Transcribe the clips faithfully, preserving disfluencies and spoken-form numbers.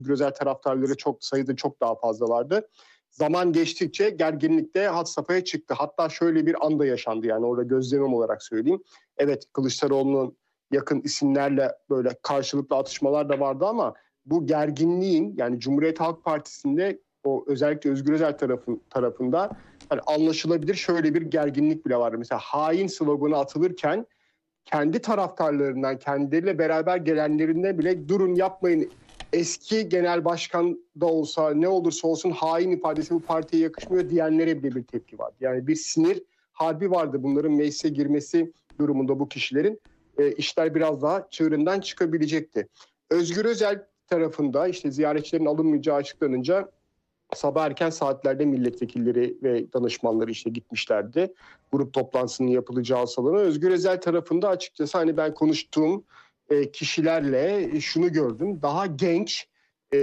Özgür Özel taraftarları çok sayıda çok daha fazlalardı. Zaman geçtikçe gerginlik de had safhaya çıktı. Hatta şöyle bir anda yaşandı, yani orada gözlemim olarak söyleyeyim. Evet, Kılıçdaroğlu'nun yakın isimlerle böyle karşılıklı atışmalar da vardı ama bu gerginliğin, yani Cumhuriyet Halk Partisi'nde o özellikle Özgür Özel tarafın, tarafında yani anlaşılabilir şöyle bir gerginlik bile vardı. Mesela hain sloganı atılırken kendi taraftarlarından, kendileriyle beraber gelenlerinden bile durun yapmayın, eski genel başkan da olsa ne olursa olsun hain ifadesi bu partiye yakışmıyor diyenlere bile bir tepki vardı. Yani bir sinir harbi vardı bunların meclise girmesi durumunda bu kişilerin. E, işler biraz daha çığırından çıkabilecekti. Özgür Özel tarafında işte ziyaretçilerin alınmayacağı açıklanınca sabah erken saatlerde milletvekilleri ve danışmanları işte gitmişlerdi. Grup toplantısının yapılacağı salona. Özgür Özel tarafında açıkçası hani ben konuştuğum e, kişilerle şunu gördüm. Daha genç e,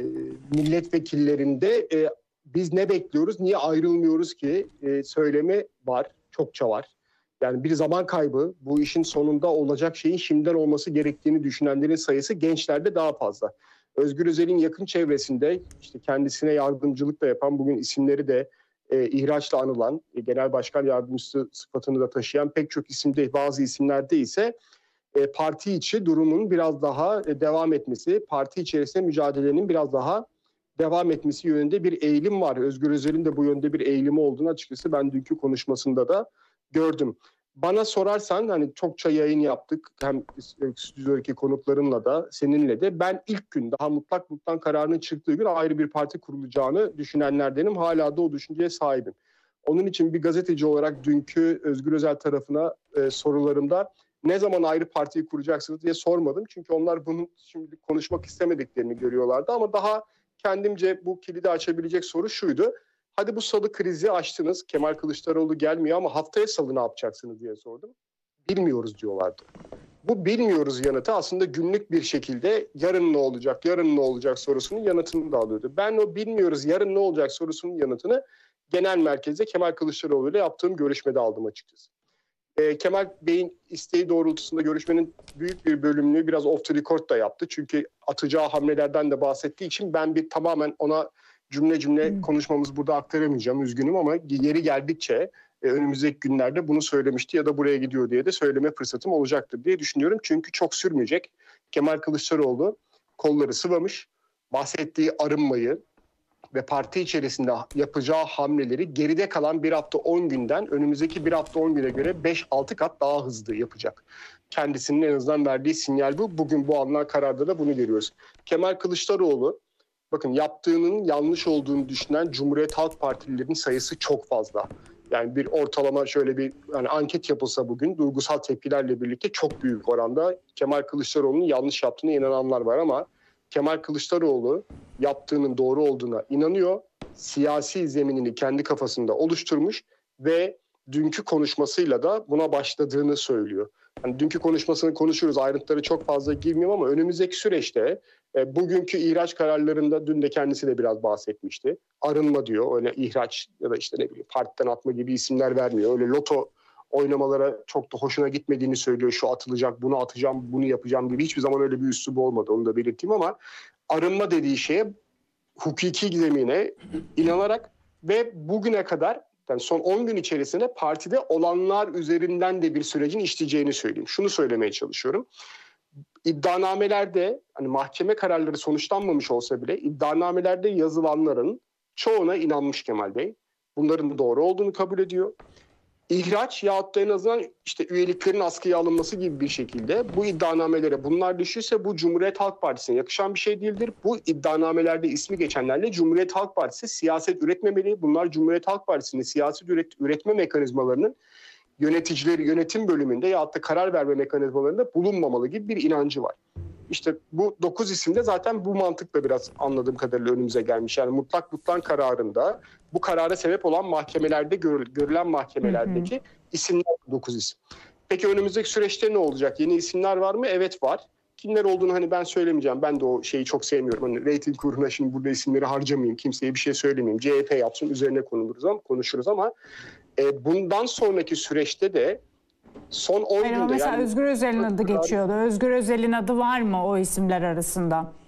milletvekillerinde e, biz ne bekliyoruz, niye ayrılmıyoruz ki e, söylemi var, çokça var. Yani bir zaman kaybı, bu işin sonunda olacak şeyin şimdiden olması gerektiğini düşünenlerin sayısı gençlerde daha fazla. Özgür Özel'in yakın çevresinde işte kendisine yardımcılık da yapan, bugün isimleri de e, ihraçla anılan, e, genel başkan yardımcısı sıfatını da taşıyan pek çok isimde, bazı isimlerde ise e, parti içi durumun biraz daha e, devam etmesi, parti içerisinde mücadelenin biraz daha devam etmesi yönünde bir eğilim var. Özgür Özel'in de bu yönde bir eğilimi olduğunu açıkçası ben dünkü konuşmasında da gördüm. Bana sorarsan hani çokça yayın yaptık hem stüdyodaki konuklarımla da seninle de. Ben ilk gün daha mutlak mutlak kararının çıktığı gün ayrı bir parti kurulacağını düşünenlerdenim. Hala da o düşünceye sahibim. Onun için bir gazeteci olarak dünkü Özgür Özel tarafına e, sorularımda ne zaman ayrı partiyi kuracaksınız diye sormadım. Çünkü onlar bunu şimdi konuşmak istemediklerini görüyorlardı ama daha kendimce bu kilidi açabilecek soru şuydu. Hadi bu salı krizi açtınız. Kemal Kılıçdaroğlu gelmiyor ama haftaya salı ne yapacaksınız diye sordum. Bilmiyoruz diyorlardı. Bu bilmiyoruz yanıtı aslında günlük bir şekilde yarın ne olacak, yarın ne olacak sorusunun yanıtını da alıyordu. Ben o bilmiyoruz yarın ne olacak sorusunun yanıtını genel merkezde Kemal Kılıçdaroğlu ile yaptığım görüşmede aldım açıkçası. E, Kemal Bey'in isteği doğrultusunda görüşmenin büyük bir bölümünü biraz off the record da yaptı. Çünkü atacağı hamlelerden de bahsettiği için ben bir tamamen ona cümle cümle hmm. konuşmamızı burada aktaramayacağım, üzgünüm ama yeri geldikçe e, önümüzdeki günlerde bunu söylemişti ya da buraya gidiyor diye de söyleme fırsatım olacaktır diye düşünüyorum. Çünkü çok sürmeyecek. Kemal Kılıçdaroğlu kolları sıvamış, bahsettiği arınmayı ve parti içerisinde yapacağı hamleleri geride kalan bir hafta on günden önümüzdeki bir hafta on güne göre beş altı kat daha hızlı yapacak. Kendisinin en azından verdiği sinyal bu. Bugün bu alınan kararda da bunu görüyoruz. Kemal Kılıçdaroğlu, bakın yaptığının yanlış olduğunu düşünen Cumhuriyet Halk Partililerin sayısı çok fazla. Yani bir ortalama şöyle bir yani anket yapılsa bugün duygusal tepkilerle birlikte çok büyük oranda Kemal Kılıçdaroğlu'nun yanlış yaptığına inananlar var ama Kemal Kılıçdaroğlu yaptığının doğru olduğuna inanıyor. Siyasi zeminini kendi kafasında oluşturmuş ve dünkü konuşmasıyla da buna başladığını söylüyor. Yani dünkü konuşmasını konuşuruz, ayrıntıları çok fazla girmiyorum ama önümüzdeki süreçte e, bugünkü ihraç kararlarında dün de kendisi de biraz bahsetmişti. Arınma diyor, öyle ihraç ya da işte ne bileyim partiden atma gibi isimler vermiyor. Öyle loto oynamalara çok da hoşuna gitmediğini söylüyor. Şu atılacak, bunu atacağım, bunu yapacağım gibi hiçbir zaman öyle bir üslubu olmadı. Onu da belirteyim ama arınma dediği şeye hukuki zemine inanarak ve bugüne kadar yani son on gün içerisinde partide olanlar üzerinden de bir sürecin işleyeceğini söyleyeyim. Şunu söylemeye çalışıyorum. İddianamelerde hani mahkeme kararları sonuçlanmamış olsa bile iddianamelerde yazılanların çoğuna inanmış Kemal Bey. Bunların doğru olduğunu kabul ediyor. İhraç yahut da en azından işte üyeliklerin askıya alınması gibi bir şekilde bu iddianamelere bunlar düşürse bu Cumhuriyet Halk Partisi'ne yakışan bir şey değildir. Bu iddianamelerde ismi geçenlerle Cumhuriyet Halk Partisi siyaset üretmemeli. Bunlar Cumhuriyet Halk Partisi'nin siyaset üret, üretme mekanizmalarının yöneticileri yönetim bölümünde yahut da karar verme mekanizmalarında bulunmamalı gibi bir inancı var. İşte bu dokuz isimde zaten bu mantıkla biraz anladığım kadarıyla önümüze gelmiş. Yani mutlak mutlak kararında bu karara sebep olan mahkemelerde görülen mahkemelerdeki hı hı. isimler dokuz isim. Peki önümüzdeki süreçte ne olacak? Yeni isimler var mı? Evet var. Kimler olduğunu hani ben söylemeyeceğim. Ben de o şeyi çok sevmiyorum. Hani reyting kuruna şimdi burada isimleri harcamayayım. Kimseye bir şey söylemeyeyim. C H P yapsın üzerine konuşuruz ama, konuşuruz ama e, bundan sonraki süreçte de son on günde... Mesela yani, Özgür Özel'in adı geçiyordu. Özgür Özel'in adı var mı o isimler arasında?